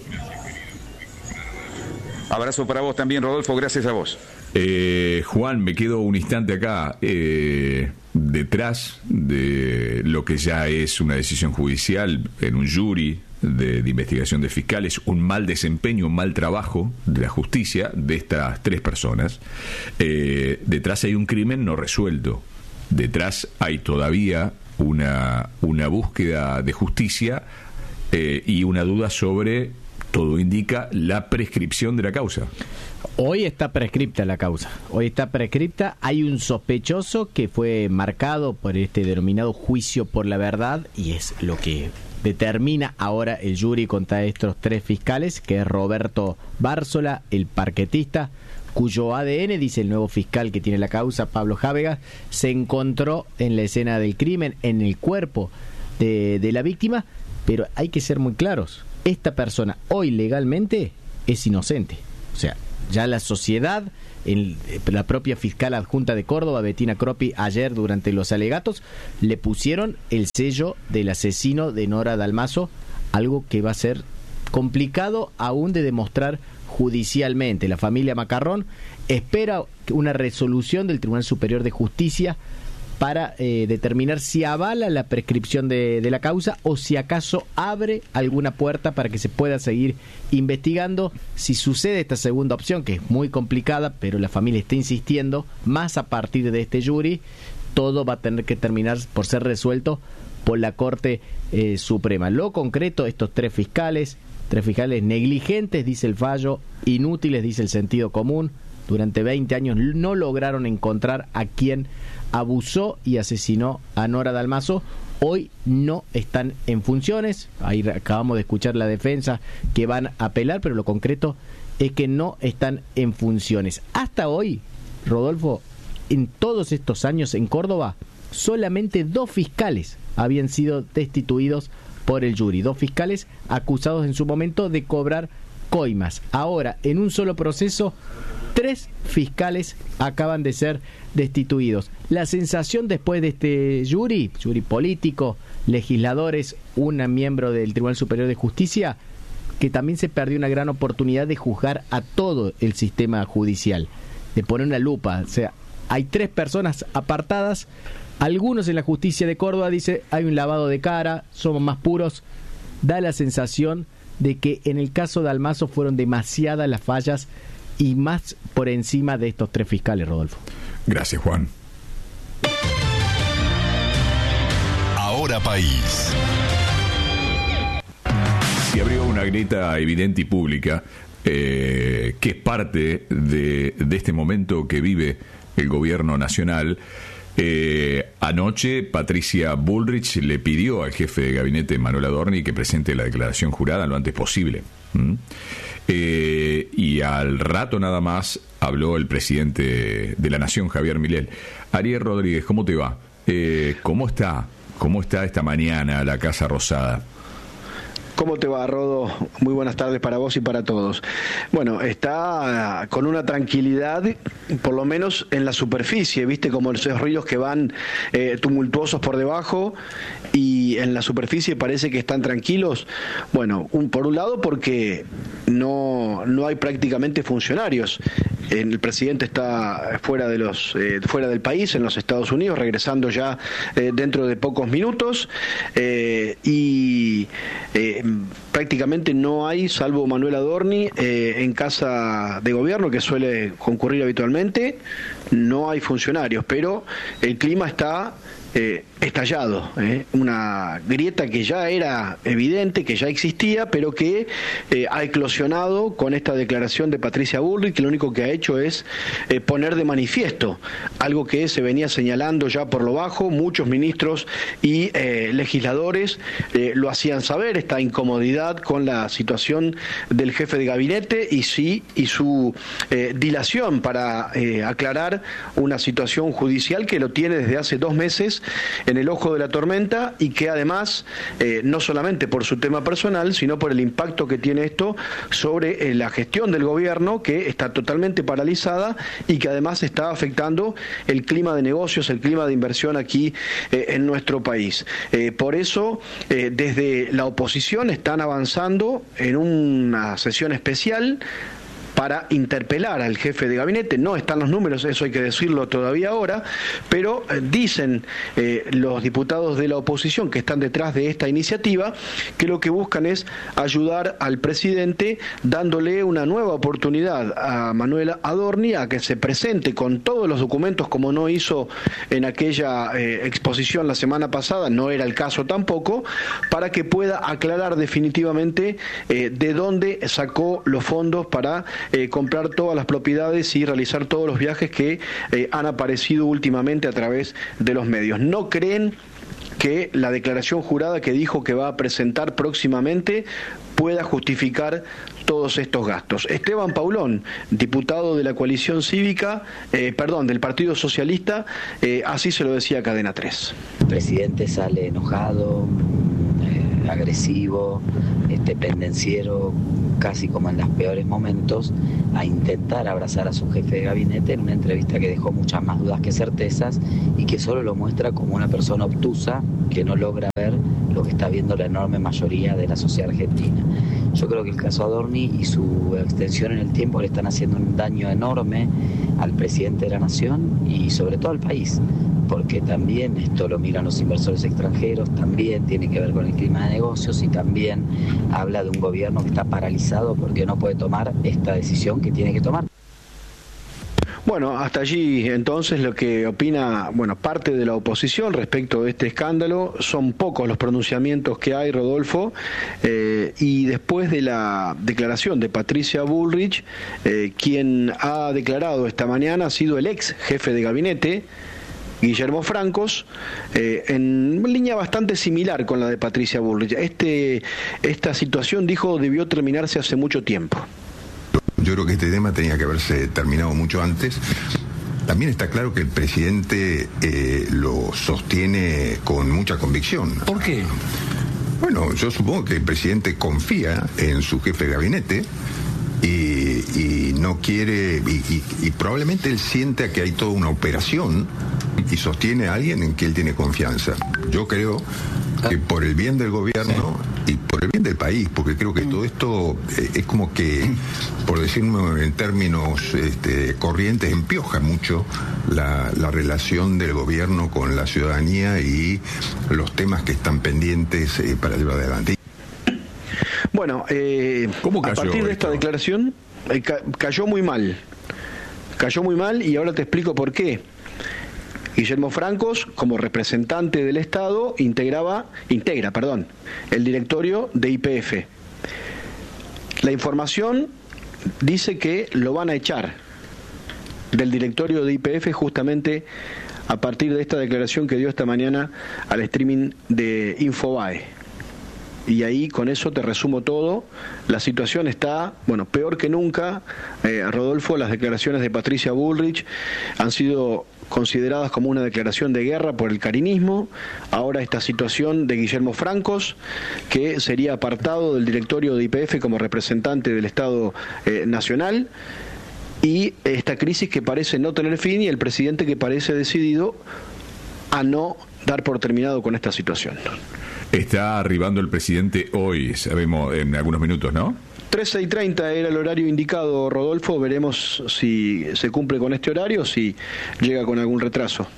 Abrazo para vos también, Rodolfo, gracias a vos. Juan, me quedo un instante acá. Detrás de lo que ya es una decisión judicial en un jury de investigación de fiscales, un mal desempeño, un mal trabajo de la justicia de estas 3 personas, detrás hay un crimen no resuelto. Detrás hay todavía una búsqueda de justicia y una duda sobre, todo indica, la prescripción de la causa. Hoy está prescripta la causa. Hoy está prescripta. Hay un sospechoso que fue marcado por este denominado juicio por la verdad, y es lo que determina ahora el jury contra estos 3 fiscales, que es Roberto Bárzola, el parquetista, cuyo ADN, dice el nuevo fiscal que tiene la causa, Pablo Jávegas, se encontró en la escena del crimen, en el cuerpo de la víctima. Pero hay que ser muy claros. Esta persona hoy legalmente es inocente. O sea, ya la sociedad, la propia fiscal adjunta de Córdoba, Bettina Croppi, ayer durante los alegatos, le pusieron el sello del asesino de Nora Dalmazo, algo que va a ser complicado aún de demostrar judicialmente. La familia Macarrón espera una resolución del Tribunal Superior de Justicia para determinar si avala la prescripción de la causa o si acaso abre alguna puerta para que se pueda seguir investigando. Si sucede esta segunda opción, que es muy complicada, pero la familia está insistiendo, más a partir de este jury, todo va a tener que terminar por ser resuelto por la Corte Suprema. Lo concreto, estos tres fiscales negligentes, dice el fallo, inútiles, dice el sentido común. Durante 20 años no lograron encontrar a quien abusó y asesinó a Nora Dalmazo. Hoy no están en funciones. Ahí acabamos de escuchar la defensa que van a apelar, pero lo concreto es que no están en funciones. Hasta hoy, Rodolfo, en todos estos años en Córdoba, solamente 2 fiscales habían sido destituidos por el jury. 2 fiscales acusados en su momento de cobrar coimas. Ahora, en un solo proceso, 3 fiscales acaban de ser destituidos. La sensación después de este jury político, legisladores, una miembro del Tribunal Superior de Justicia, que también se perdió una gran oportunidad de juzgar a todo el sistema judicial, de poner una lupa. O sea, hay 3 personas apartadas. Algunos en la justicia de Córdoba dicen hay un lavado de cara, somos más puros. Da la sensación de que en el caso de Dalmazo fueron demasiadas las fallas y más por encima de estos 3 fiscales, Rodolfo. Gracias, Juan. Ahora País. Se abrió una grieta evidente y pública que es parte de este momento que vive el gobierno nacional. Anoche Patricia Bullrich le pidió al jefe de gabinete Manuel Adorni que presente la declaración jurada lo antes posible. Y al rato nada más habló el presidente de la Nación, Javier Milei. Ariel Rodríguez, ¿cómo te va? ¿Cómo está esta mañana la Casa Rosada? ¿Cómo te va, Rodo? Muy buenas tardes para vos y para todos. Bueno, está con una tranquilidad, por lo menos en la superficie, ¿viste? Como esos ríos que van tumultuosos por debajo y en la superficie parece que están tranquilos. Bueno, por un lado porque no hay prácticamente funcionarios. El presidente está fuera del país, en los Estados Unidos, regresando ya dentro de pocos minutos, y prácticamente no hay, salvo Manuel Adorni, en casa de gobierno, que suele concurrir habitualmente, no hay funcionarios, pero el clima está estallado, una grieta que ya era evidente, que ya existía, pero que ha eclosionado con esta declaración de Patricia Bullrich, que lo único que ha hecho es poner de manifiesto algo que se venía señalando ya por lo bajo. Muchos ministros y legisladores lo hacían saber, esta incomodidad con la situación del jefe de gabinete y su dilación para aclarar una situación judicial que lo tiene desde hace 2 meses en el ojo de la tormenta, y que además, no solamente por su tema personal, sino por el impacto que tiene esto sobre la gestión del gobierno, que está totalmente paralizada y que además está afectando el clima de negocios, el clima de inversión aquí en nuestro país. Por eso, desde la oposición están avanzando en una sesión especial para interpelar al jefe de gabinete. No están los números, eso hay que decirlo todavía ahora, pero dicen los diputados de la oposición que están detrás de esta iniciativa que lo que buscan es ayudar al presidente, dándole una nueva oportunidad a Manuel Adorni a que se presente con todos los documentos, como no hizo en aquella exposición la semana pasada, no era el caso tampoco, para que pueda aclarar definitivamente de dónde sacó los fondos para comprar todas las propiedades y realizar todos los viajes que han aparecido últimamente a través de los medios. ¿No creen que la declaración jurada que dijo que va a presentar próximamente pueda justificar todos estos gastos? Esteban Paulón, diputado de la coalición cívica, del Partido Socialista, así se lo decía a Cadena 3. El presidente sale enojado, agresivo, pendenciero, casi como en los peores momentos, a intentar abrazar a su jefe de gabinete en una entrevista que dejó muchas más dudas que certezas y que solo lo muestra como una persona obtusa que no logra ver lo que está viendo la enorme mayoría de la sociedad argentina. Yo creo que el caso Adorni y su extensión en el tiempo le están haciendo un daño enorme al presidente de la Nación y sobre todo al país, porque también esto lo miran los inversores extranjeros, también tiene que ver con el clima de negocios y también habla de un gobierno que está paralizado porque no puede tomar esta decisión que tiene que tomar. Bueno, hasta allí entonces lo que opina, parte de la oposición respecto de este escándalo. Son pocos los pronunciamientos que hay, Rodolfo, y después de la declaración de Patricia Bullrich, quien ha declarado esta mañana ha sido el ex jefe de gabinete, Guillermo Francos, en línea bastante similar con la de Patricia Bullrich. Esta situación, dijo, debió terminarse hace mucho tiempo. Yo creo que este tema tenía que haberse terminado mucho antes. También está claro que el presidente lo sostiene con mucha convicción. ¿Por qué? Bueno, yo supongo que el presidente confía en su jefe de gabinete y no quiere, y probablemente él sienta que hay toda una operación y sostiene a alguien en que él tiene confianza. Yo creo que por el bien del gobierno y por el bien del país, porque creo que todo esto es como que, por decirlo en términos corrientes, empioja mucho la relación del gobierno con la ciudadanía y los temas que están pendientes para llevar adelante. Bueno, a partir de esta declaración cayó muy mal y ahora te explico por qué. Guillermo Francos, como representante del Estado, integra el directorio de YPF. La información dice que lo van a echar del directorio de YPF justamente a partir de esta declaración que dio esta mañana al streaming de Infobae. Y ahí con eso te resumo todo. La situación está, peor que nunca. Rodolfo, las declaraciones de Patricia Bullrich han sido consideradas como una declaración de guerra por el carinismo. Ahora esta situación de Guillermo Francos, que sería apartado del directorio de YPF como representante del Estado Nacional, y esta crisis que parece no tener fin y el presidente que parece decidido a no dar por terminado con esta situación. Está arribando el presidente hoy, sabemos, en algunos minutos, ¿no? 13:30 era el horario indicado, Rodolfo. Veremos si se cumple con este horario o si llega con algún retraso.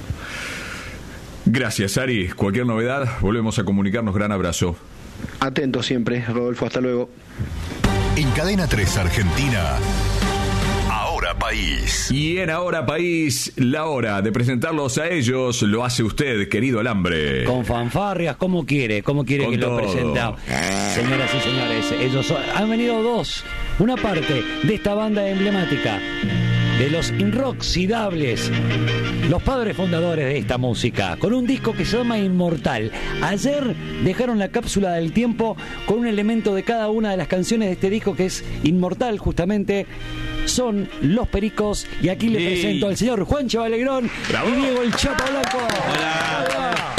Gracias, Ari. Cualquier novedad, volvemos a comunicarnos. Gran abrazo. Atento siempre, Rodolfo. Hasta luego. En Cadena 3 Argentina, Ahora País. Y en Ahora País, la hora de presentarlos a ellos lo hace usted, querido Alambre. Con fanfarrias, ¿cómo quiere Con que todo. lo presenta? Señoras y señores, han venido dos. Una parte de esta banda emblemática, de los Inroxidables, los padres fundadores de esta música, con un disco que se llama Inmortal. Ayer dejaron la cápsula del tiempo con un elemento de cada una de las canciones de este disco que es Inmortal, justamente. Son Los Pericos, y aquí le presento al señor Juancho Alegrón y Diego el Chapo Blanco. Hola,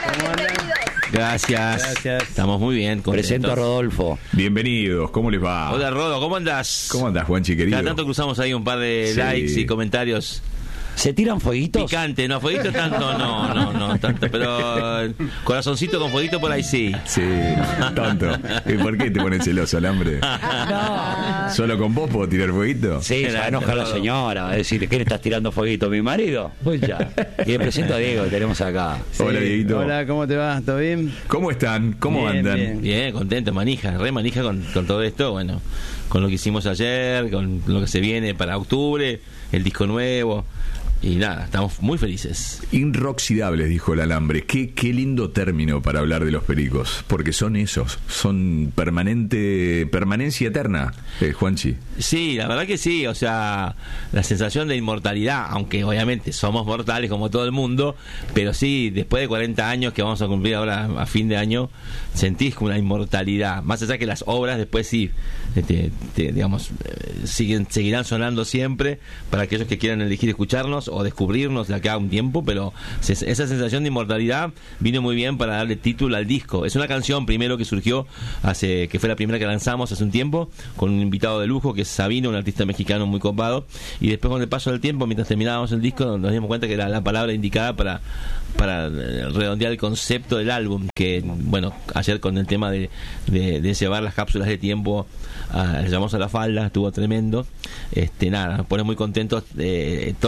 Gracias. Estamos muy bien. Presento a Rodolfo. Bienvenidos, ¿cómo les va? Hola, Rodo, ¿cómo andás? ¿Cómo andás, Juanchi, querido? Cada tanto cruzamos ahí un par de likes y comentarios. ¿Se tiran fueguitos? Picante, no, fueguito tanto, no, tanto, pero corazoncito con fueguito por ahí sí. Sí, tanto. ¿Y por qué te pones celoso, Alambre? No. ¿Solo con vos puedo tirar fueguito? Sí, se va a enojar la señora, va a decir, ¿qué le estás tirando fueguito? ¿Mi marido? Pues ya. Y le presento a Diego, que tenemos acá. Sí. Hola, Dieguito. Hola, ¿cómo te va? ¿Todo bien? ¿Cómo están? ¿Cómo andan? Bien, contento, manija con todo esto, bueno, con lo que hicimos ayer, con lo que se viene para octubre, el disco nuevo. Y nada, estamos muy felices. Inroxidables, dijo el Alambre. Qué lindo término para hablar de los Pericos, porque son esos, son permanencia eterna, Juanchi. Sí, la verdad que sí, o sea, la sensación de inmortalidad, aunque obviamente somos mortales como todo el mundo, pero sí, después de 40 años que vamos a cumplir ahora a fin de año, sentís una inmortalidad, más allá que las obras después sí, digamos, seguirán sonando siempre para aquellos que quieran elegir escucharnos o descubrirnos de acá a un tiempo, pero esa sensación de inmortalidad vino muy bien para darle título al disco. Es una canción primero que surgió que fue la primera que lanzamos hace un tiempo, con un invitado de lujo que es Sabino, un artista mexicano muy copado, y después con el paso del tiempo, mientras terminábamos el disco, nos dimos cuenta que era la palabra indicada para redondear el concepto del álbum, que bueno, ayer con el tema de llevar las cápsulas de tiempo le llamamos a la falda, estuvo tremendo. Nada, nos pone muy contentos todo el ruido que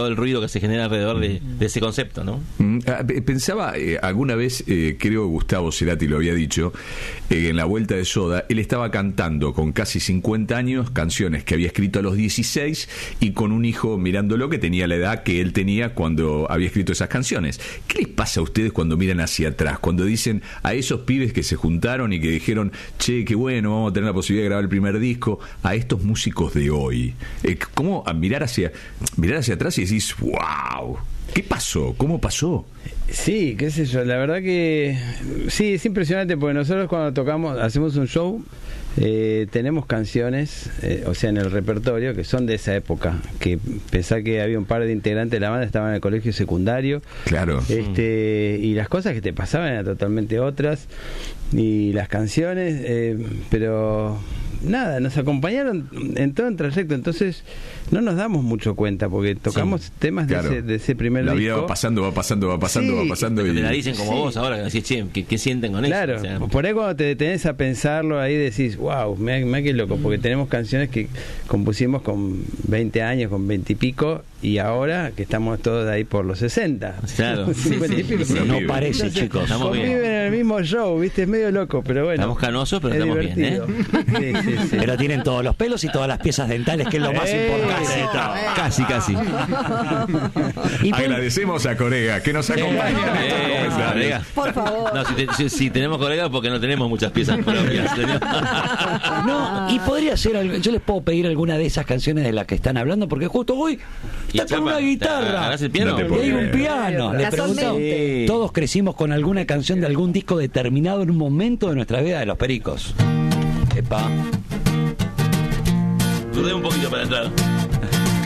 se genera alrededor de ese concepto, ¿no? Pensaba, alguna vez, creo Gustavo Cerati lo había dicho, en la Vuelta de Soda, él estaba cantando con casi 50 años canciones que había escrito a los 16 y con un hijo mirándolo que tenía la edad que él tenía cuando había escrito esas canciones. ¿Qué les pasa a ustedes cuando miran hacia atrás? Cuando dicen a esos pibes que se juntaron y que dijeron, che, qué bueno, vamos a tener la posibilidad de grabar el primer disco, a estos músicos de hoy. ¿Cómo mirar hacia atrás y decís, wow, ¿qué pasó? ¿Cómo pasó? Sí, qué sé yo, la verdad que sí, es impresionante porque nosotros cuando tocamos, hacemos un show, tenemos canciones, o sea, en el repertorio que son de esa época, que pensá que había un par de integrantes de la banda, estaban en el colegio secundario, claro, y las cosas que te pasaban eran totalmente otras, y las canciones, pero nada, nos acompañaron en todo el trayecto, entonces no nos damos mucho cuenta porque tocamos temas claro, de ese primer la disco. vida va pasando y te la dicen como sí, vos ahora, que decís, che, ¿qué sienten con claro, eso? O sea, por ahí cuando te detenés a pensarlo ahí decís, wow, mira qué loco, porque tenemos canciones que compusimos con 20 años, con 20 y pico, y ahora que estamos todos ahí por los 60. Claro, 50 y pico. no parece, entonces, chicos, estamos bien. Conviven en el mismo show, ¿viste? Es medio loco, pero bueno. Estamos canosos, pero estamos divertido. bien, ¿eh? Sí. Pero tienen todos los pelos y todas las piezas dentales, que es lo más importante. Casi. Y agradecemos a Corega que nos acompaña. Por favor. No, si tenemos colegas porque no tenemos muchas piezas propias. No, y podría ser algo, yo les puedo pedir alguna de esas canciones de las que están hablando, porque justo hoy está con una guitarra ¿Agarrás el piano? y hay un piano. Les pregunto, todos crecimos con alguna canción de algún disco determinado en un momento de nuestra vida de Los Pericos. Epa. Dudé un poquito para entrar.